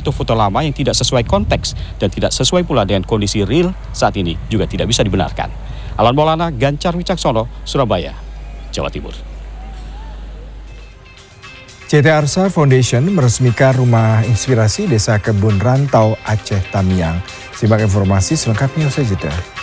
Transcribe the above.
foto-foto lama yang tidak sesuai konteks dan tidak sesuai pula dengan kondisi real saat ini juga tidak bisa dibenarkan. Alan Maulana, Gancar Wicaksono, Surabaya, Jawa Timur. CT Arsa Foundation meresmikan Rumah Inspirasi Desa Kebun Rantau Aceh Tamiang. Simak informasi selengkapnya usai jeda.